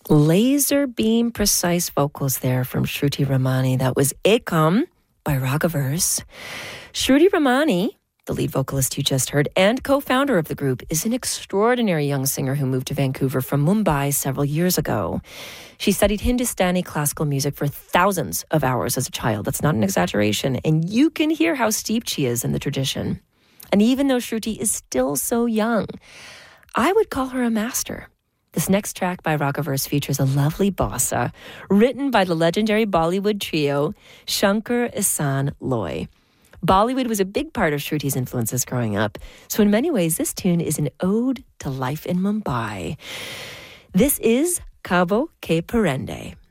Laser beam precise vocals there from Shruti Ramani. That was Ekam by Raghaverse. Shruti Ramani, the lead vocalist you just heard, and co-founder of the group, is an extraordinary young singer who moved to Vancouver from Mumbai several years ago. She studied Hindustani classical music for thousands of hours as a child. That's not an exaggeration. And you can hear how steeped she is in the tradition. And even though Shruti is still so young, I would call her a master. This next track by Raghaverse features a lovely bossa written by the legendary Bollywood trio Shankar Ehsaan Loy. Bollywood was a big part of Shruti's influences growing up, so in many ways this tune is an ode to life in Mumbai. This is Cabo Que Prende.